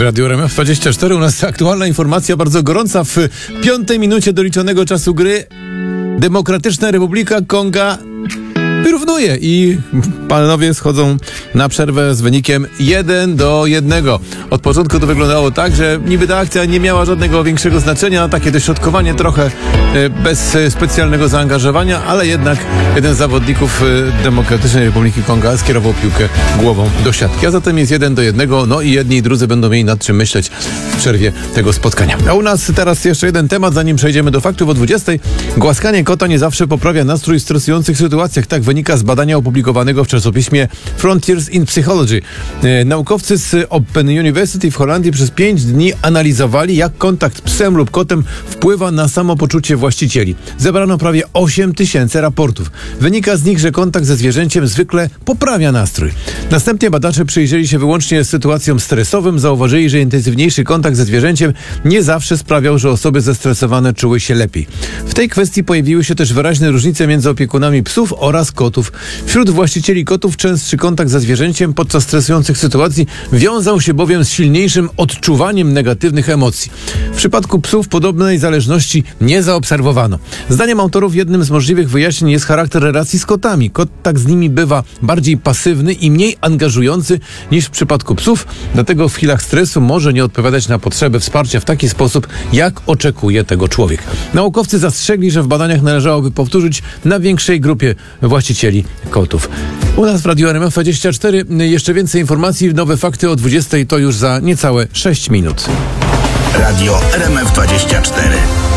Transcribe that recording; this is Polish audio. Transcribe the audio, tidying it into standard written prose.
W Radiu RMF24 u nas aktualna informacja bardzo gorąca. W 5. minucie doliczonego czasu gry Demokratyczna Republika Konga wyrównuje i panowie schodzą na przerwę z wynikiem 1-1. Od początku to wyglądało tak, że niby ta akcja nie miała żadnego większego znaczenia, takie dośrodkowanie trochę bez specjalnego zaangażowania, ale jednak jeden z zawodników Demokratycznej Republiki Konga skierował piłkę głową do siatki, a zatem jest 1-1, no i jedni i drudzy będą mieli nad czym myśleć w przerwie tego spotkania. A u nas teraz jeszcze jeden temat, zanim przejdziemy do faktów o 20. Głaskanie kota nie zawsze poprawia nastrój w stresujących sytuacjach, tak wynika z badania opublikowanego w czasopiśmie Frontiers in Psychology. Naukowcy z Open University w Holandii przez 5 dni analizowali, jak kontakt psem lub kotem wpływa na samopoczucie właścicieli. Zebrano prawie 8 000 raportów. Wynika z nich, że kontakt ze zwierzęciem zwykle poprawia nastrój. Następnie badacze przyjrzeli się wyłącznie sytuacjom stresowym, zauważyli, że intensywniejszy kontakt ze zwierzęciem nie zawsze sprawiał, że osoby zestresowane czuły się lepiej. W tej kwestii pojawiły się też wyraźne różnice między opiekunami psów oraz kotów. Wśród właścicieli kotów częstszy kontakt ze zwierzęciem podczas stresujących sytuacji wiązał się bowiem z silniejszym odczuwaniem negatywnych emocji. W przypadku psów podobnej zależności nie zaobserwowano. Zdaniem autorów jednym z możliwych wyjaśnień jest charakter relacji z kotami. Kontakt z nimi bywa bardziej pasywny i mniej angażujący niż w przypadku psów, dlatego w chwilach stresu może nie odpowiadać na potrzeby wsparcia w taki sposób, jak oczekuje tego człowiek. Naukowcy zastrzegli, że w badaniach należałoby powtórzyć na większej grupie właścicieli kotów. U nas w Radiu RMF24 jeszcze więcej informacji, nowe fakty o 20 to już za niecałe 6 minut. Radio RMF24.